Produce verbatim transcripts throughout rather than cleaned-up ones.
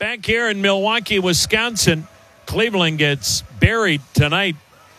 Back here in Milwaukee, Wisconsin, Cleveland gets buried tonight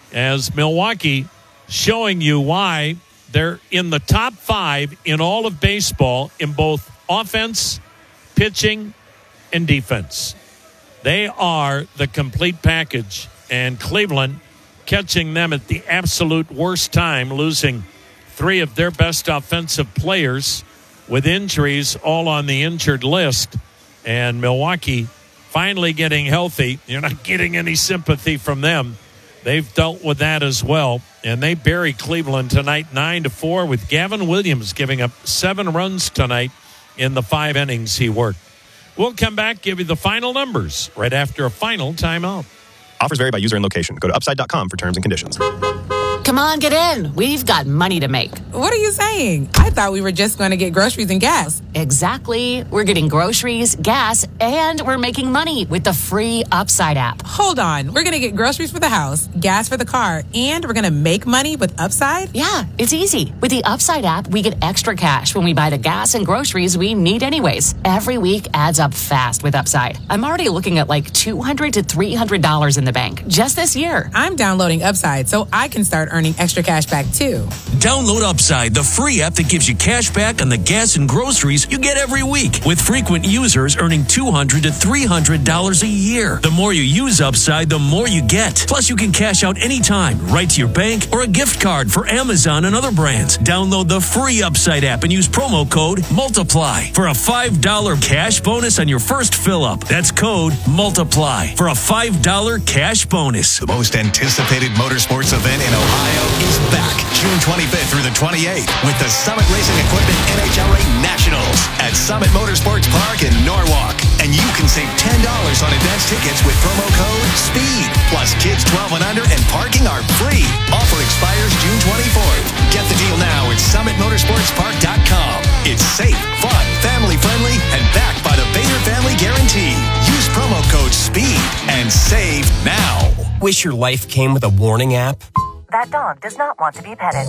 as Milwaukee showing you why they're in the top five in all of baseball in both offense, pitching, and defense. They are the complete package, and Cleveland catching them at the absolute worst time, losing three of their best offensive players with injuries, all on the injured list. And Milwaukee finally getting healthy. You're not getting any sympathy from them. They've dealt with that as well. And they bury Cleveland tonight nine to four with Gavin Williams giving up seven runs tonight in the five innings he worked. We'll come back, give you the final numbers right after a final timeout. Offers vary by user and location. Go to upside dot com for terms and conditions. Come on, get in. We've got money to make. What are you saying? I thought we were just going to get groceries and gas. Exactly. We're getting groceries, gas, and we're making money with the free Upside app. Hold on. We're going to get groceries for the house, gas for the car, and we're going to make money with Upside? Yeah, it's easy. With the Upside app, we get extra cash when we buy the gas and groceries we need anyways. Every week adds up fast with Upside. I'm already looking at like two hundred to three hundred dollars in the bank just this year. I'm downloading Upside so I can start earning extra cash back too. Download Upside, the free app that gives you cash back on the gas and groceries you get every week, with frequent users earning two hundred to three hundred dollars a year. The more you use Upside, the more you get. Plus, you can cash out anytime, right to your bank or a gift card for Amazon and other brands. Download the free Upside app and use promo code MULTIPLY for a five dollars cash bonus on your first fill-up. That's code MULTIPLY for a five dollars cash bonus. The most anticipated motorsports event in Ohio is back June twenty-fifth through the twenty-eighth with the Summit Racing Equipment N H R A Nationals at Summit Motorsports Park in Norwalk. And you can save ten dollars on advance tickets with promo code SPEED. Plus, kids twelve and under and parking are free. Offer expires June twenty-fourth. Get the deal now at summit motorsports park dot com. It's safe, fun, family-friendly, and backed by the Bader Family Guarantee. Use promo code SPEED and save now. Wish your life came with a warning app? That dog does not want to be petted.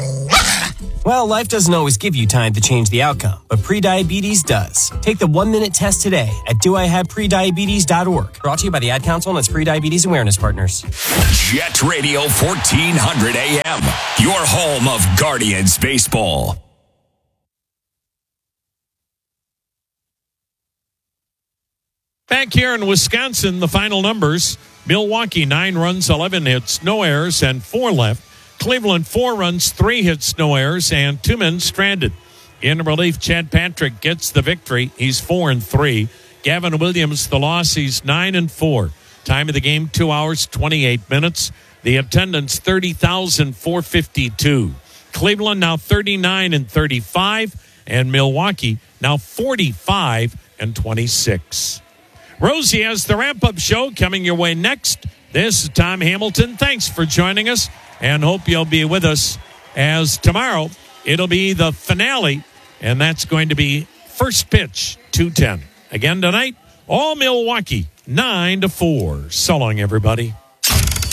Well, life doesn't always give you time to change the outcome, but prediabetes does. Take the one-minute test today at do I have prediabetes dot org. Brought to you by the Ad Council and its Prediabetes Awareness Partners. Jet Radio fourteen hundred A M, your home of Guardians baseball. Back here in Wisconsin, the final numbers. Milwaukee, nine runs, eleven hits, no errors, and four left. Cleveland, four runs, three hits, no errors, and two men stranded. In relief, Chad Patrick gets the victory. He's four and three. Gavin Williams, the loss. He's nine and four. Time of the game, two hours, twenty-eight minutes. The attendance, thirty thousand four hundred fifty-two. Cleveland now thirty-nine and thirty-five, and Milwaukee now forty-five and twenty-six. Rosie has the wrap-up show coming your way next. This is Tom Hamilton. Thanks for joining us, and hope you'll be with us as tomorrow it'll be the finale, and that's going to be first pitch, two ten. Again tonight, all Milwaukee, nine to four. So long, everybody.